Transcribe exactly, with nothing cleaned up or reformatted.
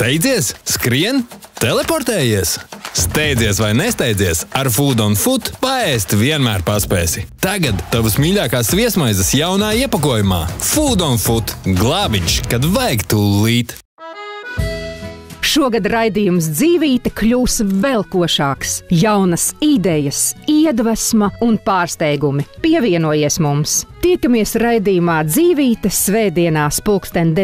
Steidzies, skrien, teleportējies. Steidzies vai nesteidzies, ar Food on Foot paēst vienmēr paspēsi. Tagad tavas mīļākās viesmaizes jaunā iepakojumā. Food on Foot – glābiņš, kad vajag tūlīt. Šogad raidījums Dzīvīte kļūs vēl košāks. Jaunas idejas, iedvesma un pārsteigumi. Pievienojies mums! Tiekamies raidījumā Dzīvīte svētdienās pulksten